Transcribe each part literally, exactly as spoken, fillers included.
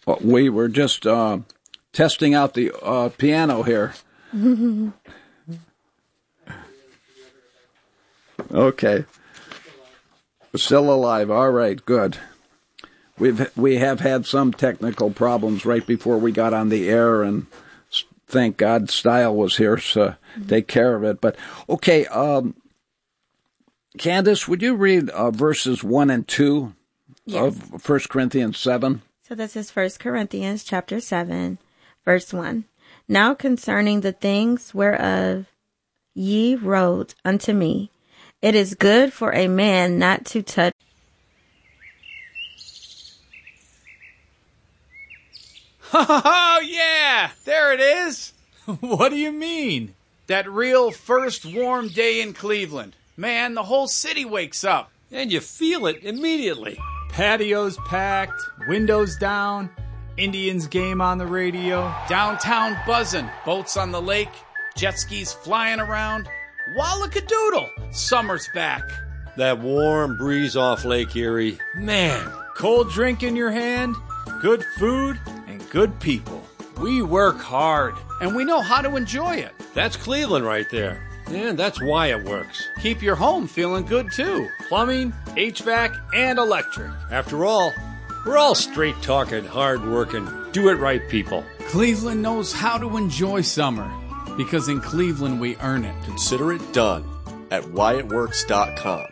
We were just uh, testing out the uh, piano here. Okay. Still alive. All right, good. We've we have had some technical problems right before we got on the air, and thank God Style was here to take care of it. But okay, um, Candace, would you read uh, verses one and two yes. of First Corinthians seven? So this is First Corinthians chapter seven, verse one. Now concerning the things whereof ye wrote unto me, it is good for a man not to touch. Oh, yeah, there it is. What do you mean? That real first warm day in Cleveland. Man, the whole city wakes up. And you feel it immediately. Patios packed, windows down, Indians game on the radio, downtown buzzing, boats on the lake, jet skis flying around. Wallakadoodle, summer's back. That warm breeze off Lake Erie. Man, cold drink in your hand, good food, and good people. We work hard, and we know how to enjoy it. That's Cleveland right there. And that's why it works. Keep your home feeling good, too. Plumbing, H V A C, and electric. After all, we're all straight-talking, hard-working, do-it-right people. Cleveland knows how to enjoy summer, because in Cleveland we earn it. Consider it done at why it works dot com.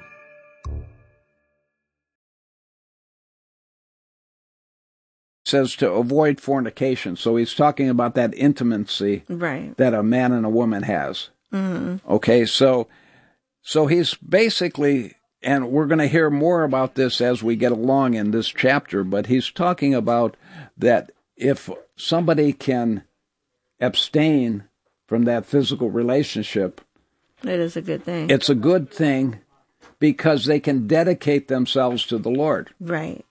Says to avoid fornication. So he's talking about that intimacy right. that a man and a woman has. Mm-hmm. Okay, so so he's basically, and we're going to hear more about this as we get along in this chapter, but he's talking about that if somebody can abstain from that physical relationship, it is a good thing. It's a good thing because they can dedicate themselves to the Lord. Right.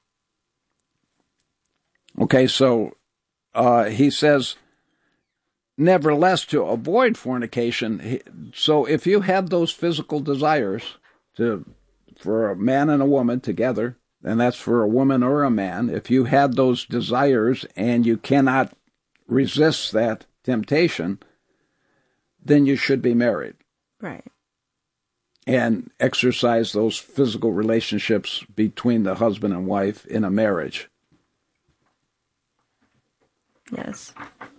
Okay, so uh, he says, nevertheless, to avoid fornication. So if you have those physical desires to for a man and a woman together, and that's for a woman or a man, if you have those desires and you cannot resist that temptation, then you should be married. Right. And exercise those physical relationships between the husband and wife in a marriage. Yes.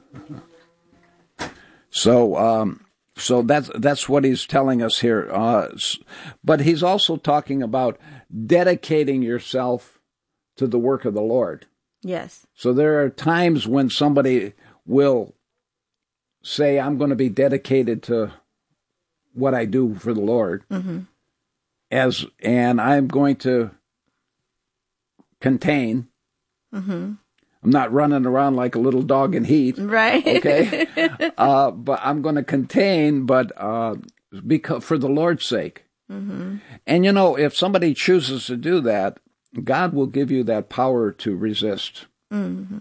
So, um, so that's that's what he's telling us here. Uh, but he's also talking about dedicating yourself to the work of the Lord. Yes. So there are times when somebody will say, "I'm going to be dedicated to what I do for the Lord," mm-hmm. as and I'm going to contain. Mm-hmm. I'm not running around like a little dog in heat. Right. Okay. uh, but I'm going to contain, but uh, because for the Lord's sake. Mm-hmm. And, you know, if somebody chooses to do that, God will give you that power to resist. Mm-hmm.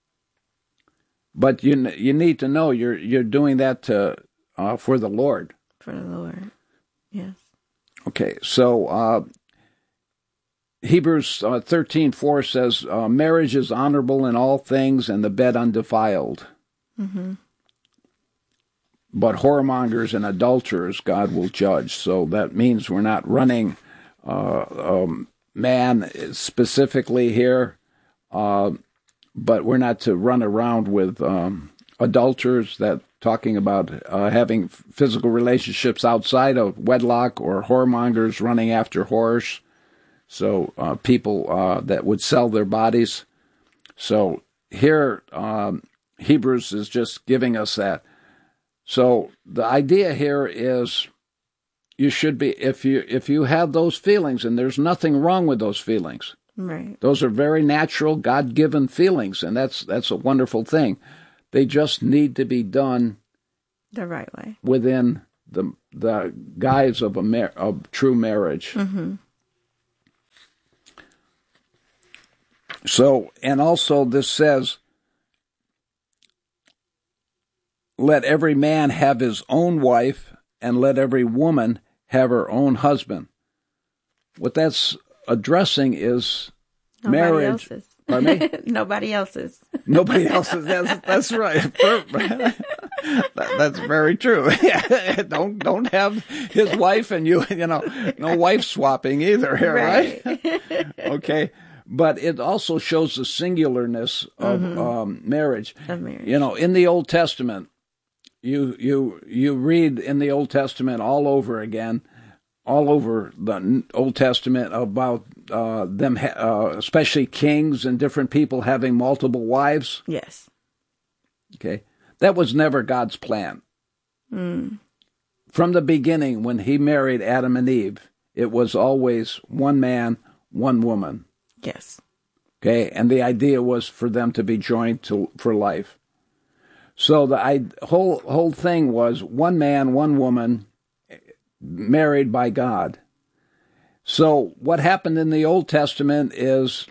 But you you need to know you're you're doing that to uh, for the Lord. For the Lord. Yes. Okay. So uh, Hebrews uh, thirteen four says, uh, marriage is honorable in all things and the bed undefiled. Mm-hmm. But whoremongers and adulterers God will judge. So that means we're not running uh, um, man specifically here, uh, but we're not to run around with um, adulterers, that talking about uh, having physical relationships outside of wedlock, or whoremongers running after whores. So uh, people uh, that would sell their bodies. So here, um, Hebrews is just giving us that. So the idea here is you should be, if you if you have those feelings, and there's nothing wrong with those feelings. Right. Those are very natural, God-given feelings, and that's that's a wonderful thing. They just need to be done the right way within the the guise of a mar- of true marriage. Mm-hmm. So, and also this says, let every man have his own wife, and let every woman have her own husband. What that's addressing is Nobody marriage. Else's. Pardon me? Nobody else's. Nobody else's. That's, that's right. that, that's very true. don't don't have his wife and you. You know, no wife swapping either. Here, right? right? Okay. But it also shows the singularness of mm-hmm. um, marriage. Of marriage. You know, in the Old Testament, you you you read in the Old Testament all over again, all over the Old Testament about uh, them, uh, especially kings and different people having multiple wives. Yes. Okay, that was never God's plan. Mm. From the beginning, when He married Adam and Eve, it was always one man, one woman. Yes. Okay, and the idea was for them to be joined to for life. So the I, whole whole thing was one man, one woman, married by God. So what happened in the Old Testament is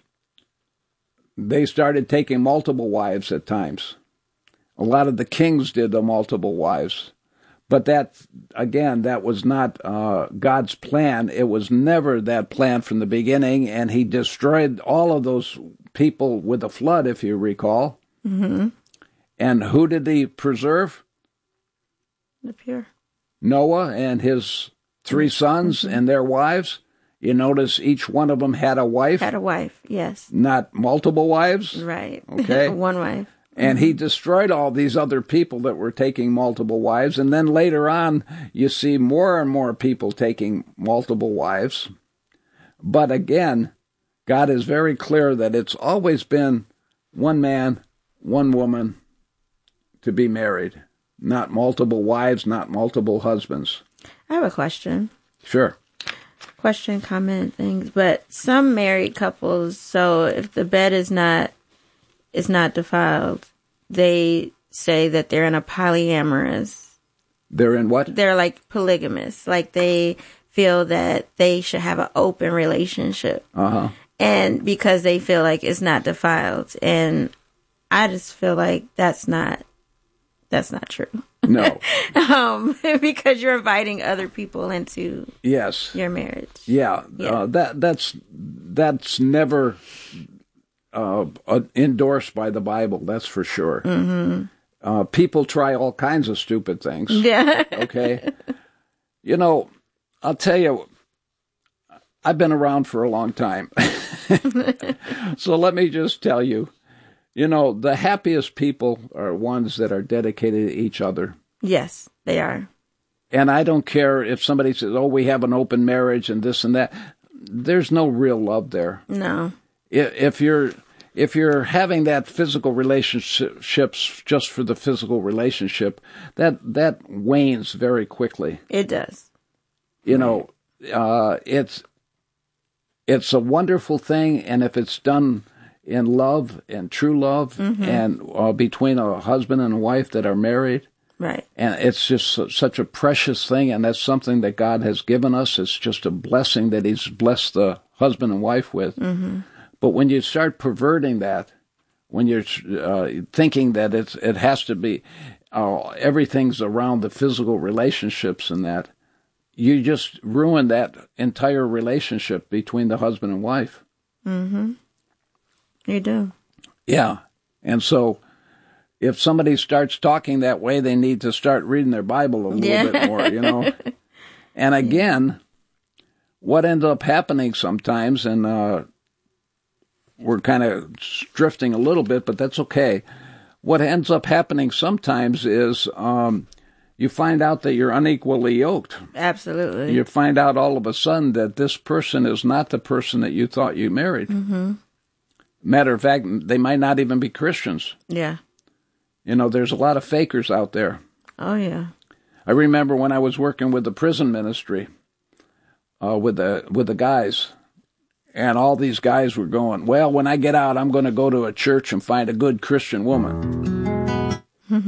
they started taking multiple wives at times. A lot of the kings did the multiple wives. But that, again, that was not uh, God's plan. It was never that plan from the beginning, and He destroyed all of those people with a flood, if you recall. Mm-hmm. And who did He preserve? The pure. Noah and his three sons mm-hmm. and their wives. You notice each one of them had a wife. Had a wife, yes. Not multiple wives. Right. Okay. One wife. And He destroyed all these other people that were taking multiple wives. And then later on, you see more and more people taking multiple wives. But again, God is very clear that it's always been one man, one woman to be married. Not multiple wives, not multiple husbands. I have a question. Sure. Question, comment, things. But some married couples, so if the bed is not is not defiled, they say that they're in a polyamorous. They're in what? They're like polygamous. Like they feel that they should have an open relationship. Uh-huh. And because they feel like it's not defiled. And I just feel like that's not that's not true. No. um, because you're inviting other people into yes. your marriage. Yeah. yeah. Uh, that that's that's never Uh, uh, endorsed by the Bible, that's for sure. Mm-hmm. Uh, people try all kinds of stupid things. Yeah. Okay. You know, I'll tell you, I've been around for a long time. So let me just tell you, you know, the happiest people are ones that are dedicated to each other. Yes, they are. And I don't care if somebody says, oh, we have an open marriage and this and that. There's no real love there. No. If you're if you're having that physical relationships just for the physical relationship, that that wanes very quickly. It does. You right. know, uh, it's it's a wonderful thing, and if it's done in love and true love, mm-hmm. and uh, between a husband and a wife that are married, right? And it's just such a precious thing, and that's something that God has given us. It's just a blessing that He's blessed the husband and wife with. Mm-hmm. But when you start perverting that, when you're uh, thinking that it's, it has to be, uh, everything's around the physical relationships and that, you just ruin that entire relationship between the husband and wife. Mm-hmm. You do. Yeah. And so if somebody starts talking that way, they need to start reading their Bible a little yeah. bit more, you know. And again, what ends up happening sometimes, and uh, we're kind of drifting a little bit, but that's okay. What ends up happening sometimes is um, you find out that you're unequally yoked. Absolutely. You find out all of a sudden that this person is not the person that you thought you married. Mm-hmm. Matter of fact, they might not even be Christians. Yeah. You know, there's a lot of fakers out there. Oh, yeah. I remember when I was working with the prison ministry, uh, with the with the guys, and all these guys were going, well, when I get out, I'm going to go to a church and find a good Christian woman.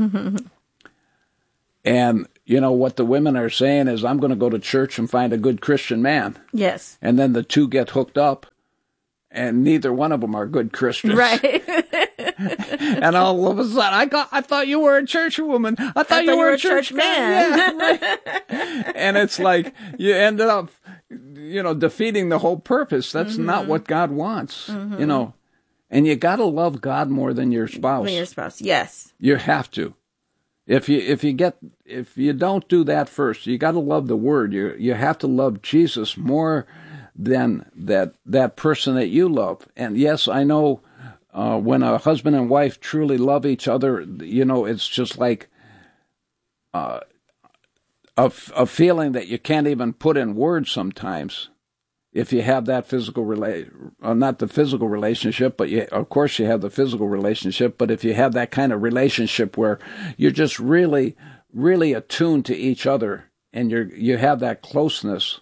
And, you know, what the women are saying is, I'm going to go to church and find a good Christian man. Yes. And then the two get hooked up, and neither one of them are good Christians. Right. And all of a sudden, I got, I thought you were a church woman. I thought, I thought you, were, were a church, church man. Yeah, right. And it's like, you ended up, you know, defeating the whole purpose. That's mm-hmm. not what God wants, mm-hmm. you know. And you got to love God more than your spouse. Than your spouse, yes. You have to. If you if you get if you don't do that first, you got to love the Word. You you have to love Jesus more than that that person that you love. And yes, I know uh, when a husband and wife truly love each other, you know, it's just like uh, a a feeling that you can't even put in words sometimes. If you have that physical rela- uh, not the physical relationship, but you, of course you have the physical relationship, but if you have that kind of relationship where you're just really, really attuned to each other and you're, you have that closeness,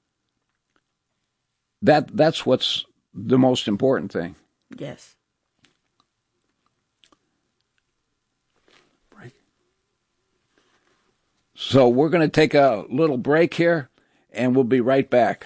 that that's what's the most important thing. Yes. Break. So we're going to take a little break here, and we'll be right back.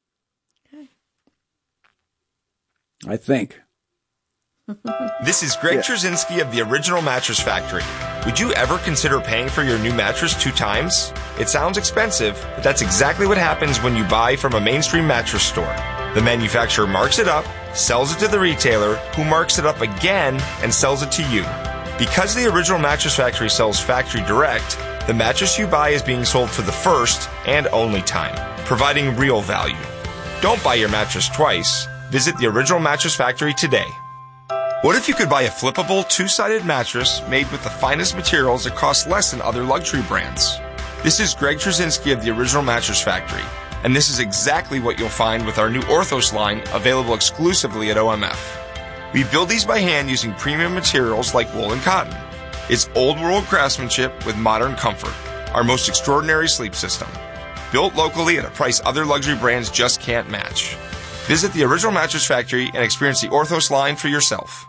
I think. This is Greg yeah. Trzynski of the Original Mattress Factory. Would you ever consider paying for your new mattress two times? It sounds expensive, but that's exactly what happens when you buy from a mainstream mattress store. The manufacturer marks it up, sells it to the retailer, who marks it up again and sells it to you. Because the Original Mattress Factory sells factory direct, the mattress you buy is being sold for the first and only time, providing real value. Don't buy your mattress twice. Visit the Original Mattress Factory today. What if you could buy a flippable, two-sided mattress made with the finest materials that cost less than other luxury brands? This is Greg Trzynski of the Original Mattress Factory, and this is exactly what you'll find with our new Orthos line, available exclusively at O M F. We build these by hand using premium materials like wool and cotton. It's old-world craftsmanship with modern comfort, our most extraordinary sleep system. Built locally at a price other luxury brands just can't match. Visit the Original Mattress Factory and experience the Orthos line for yourself.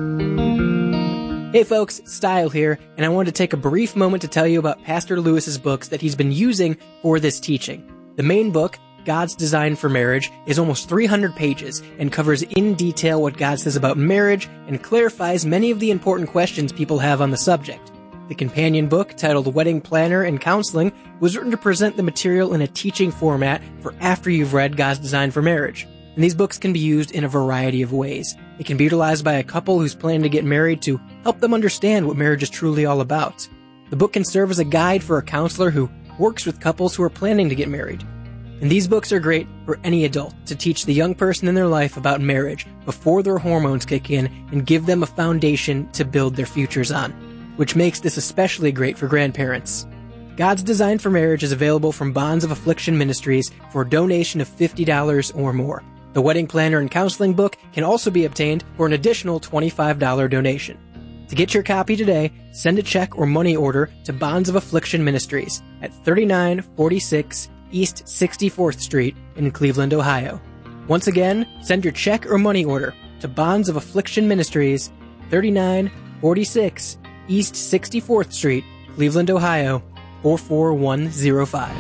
Hey folks, Style here, and I wanted to take a brief moment to tell you about Pastor Lewis's books that he's been using for this teaching. The main book, God's Design for Marriage, is almost three hundred pages and covers in detail what God says about marriage and clarifies many of the important questions people have on the subject. The companion book, titled Wedding Planner and Counseling, was written to present the material in a teaching format for after you've read God's Design for Marriage. And these books can be used in a variety of ways. It can be utilized by a couple who's planning to get married to help them understand what marriage is truly all about. The book can serve as a guide for a counselor who works with couples who are planning to get married. And these books are great for any adult to teach the young person in their life about marriage before their hormones kick in and give them a foundation to build their futures on, which makes this especially great for grandparents. God's Design for Marriage is available from Bonds of Affliction Ministries for a donation of fifty dollars or more. The Wedding Planner and Counseling book can also be obtained for an additional twenty-five dollars donation. To get your copy today, send a check or money order to Bonds of Affliction Ministries at thirty-nine forty-six East sixty-fourth Street in Cleveland, Ohio. Once again, send your check or money order to Bonds of Affliction Ministries, thirty-nine forty-six East sixty-fourth Street, Cleveland, Ohio, four four one zero five.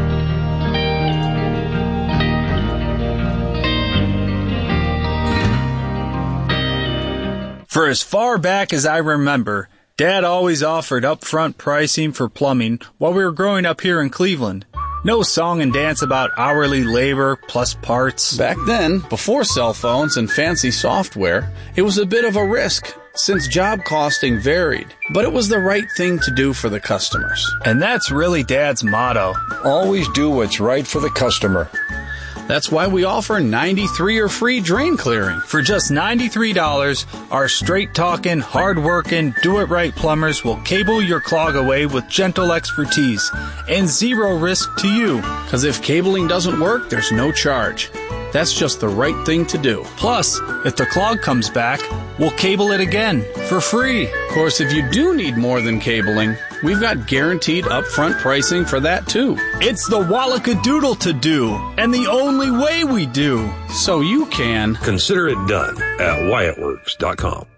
For as far back as I remember, Dad always offered upfront pricing for plumbing while we were growing up here in Cleveland. No song and dance about hourly labor plus parts. Back then, before cell phones and fancy software, it was a bit of a risk, since job costing varied. But it was the right thing to do for the customers. And that's really Dad's motto. Always do what's right for the customer. That's why we offer ninety-three or free drain clearing. For just ninety-three dollars, our straight-talking, hard-working, do-it-right plumbers will cable your clog away with gentle expertise and zero risk to you. Because if cabling doesn't work, there's no charge. That's just the right thing to do. Plus, if the clog comes back, we'll cable it again for free. Of course, if you do need more than cabling, we've got guaranteed upfront pricing for that too. It's the Wallackadoodle to do, and the only way we do. So you can consider it done at Wyatt Works dot com.